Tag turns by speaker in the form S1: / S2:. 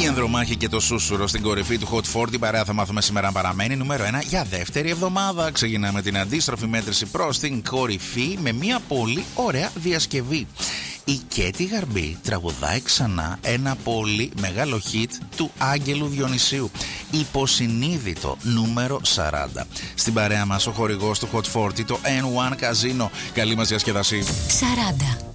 S1: Ανδρομάχη και το Σούσουρο στην κορυφή του Hot 40. Παρέα θα μάθουμε σήμερα αν παραμένει νούμερο 1 για δεύτερη εβδομάδα. Ξεκινάμε την αντίστροφη μέτρηση προς την κορυφή με μια πολύ ωραία διασκευή. Η Κέτι Γαρμπή τραγουδάει ξανά ένα πολύ μεγάλο hit του Άγγελου Διονυσίου. Υποσυνείδητο, νούμερο 40. Στην παρέα μας ο χορηγός του Hot 40, το N1 Casino. Καλή μας διασκεδασή.
S2: 40.